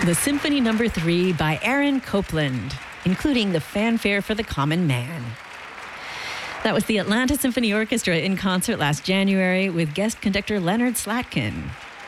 The Symphony No. 3 by Aaron Copland, including the fanfare for the common man. That was the Atlanta Symphony Orchestra in concert last January with guest conductor Leonard Slatkin.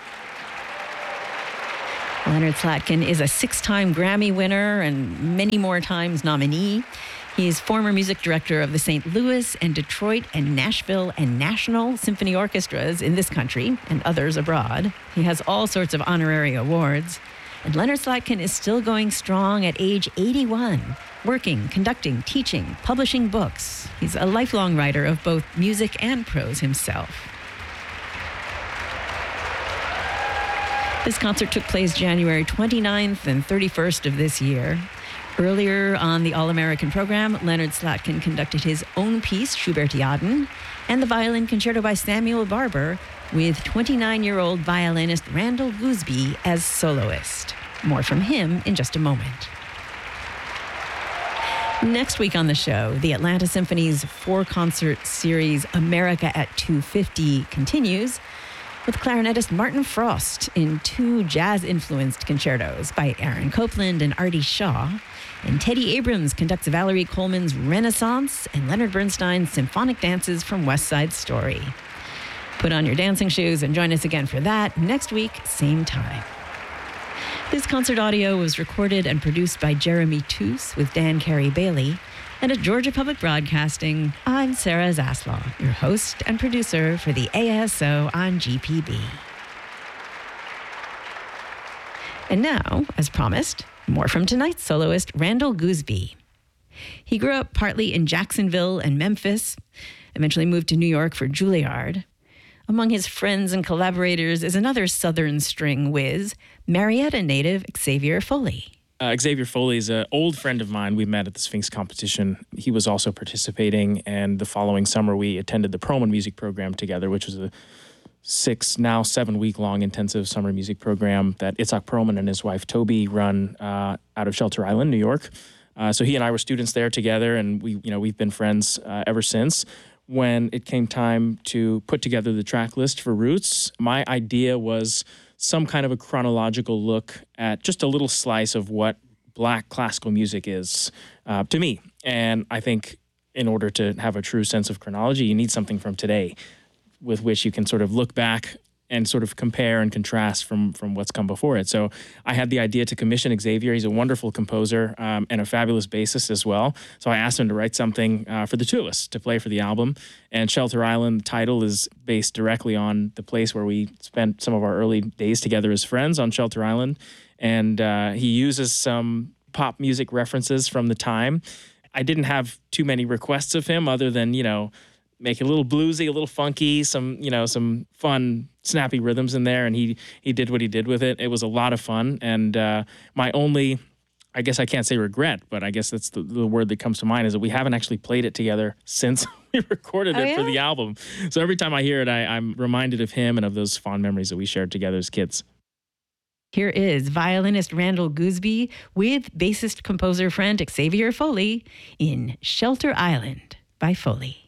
Leonard Slatkin is a 6-time Grammy winner and many more times nominee. He is former music director of the St. Louis and Detroit and Nashville and National Symphony Orchestras in this country and others abroad. He has all sorts of honorary awards. And Leonard Slatkin is still going strong at age 81, working, conducting, teaching, publishing books. He's a lifelong writer of both music and prose himself. This concert took place January 29th and 31st of this year. Earlier on the All-American program, Leonard Slatkin conducted his own piece, Schubertiaden, and the violin concerto by Samuel Barber, with 29-year-old violinist Randall Gooseby as soloist. More from him in just a moment. Next week on the show, the Atlanta Symphony's 4-concert series America at 250 continues with clarinetist Martin Frost in 2 jazz-influenced concertos by Aaron Copland and Artie Shaw. And Teddy Abrams conducts Valerie Coleman's Renaissance and Leonard Bernstein's Symphonic Dances from West Side Story. Put on your dancing shoes and join us again for that next week, same time. This concert audio was recorded and produced by Jeremy Toos with Dan Carey Bailey. And at Georgia Public Broadcasting, I'm Sarah Zaslaw, your host and producer for the ASO on GPB. And now, as promised, more from tonight's soloist, Randall Gooseby. He grew up partly in Jacksonville and Memphis, eventually moved to New York for Juilliard. Among his friends and collaborators is another Southern string whiz, Marietta native Xavier Foley. Xavier Foley is an old friend of mine. We met at the Sphinx competition. He was also participating, and the following summer we attended the Perlman music program together, which was a 7-week-long intensive summer music program that Itzhak Perlman and his wife Toby run out of Shelter Island, New York. So he and I were students there together, and we've been friends ever since. When it came time to put together the track list for Roots, my idea was some kind of a chronological look at just a little slice of what Black classical music is to me. And I think in order to have a true sense of chronology, you need something from today with which you can sort of look back and sort of compare and contrast from what's come before it. So I had the idea to commission Xavier. He's a wonderful composer and a fabulous bassist as well. So I asked him to write something for the two of us to play for the album. And Shelter Island, the title, is based directly on the place where we spent some of our early days together as friends on Shelter Island. And he uses some pop music references from the time. I didn't have too many requests of him other than, make it a little bluesy, a little funky, some fun, snappy rhythms in there, and he did what he did with it. It was a lot of fun, and my only, I guess I can't say regret, but I guess that's the word that comes to mind, is that we haven't actually played it together since we recorded it for the album. So every time I hear it, I'm reminded of him and of those fond memories that we shared together as kids. Here is violinist Randall Gooseby with bassist composer friend Xavier Foley in Shelter Island by Foley.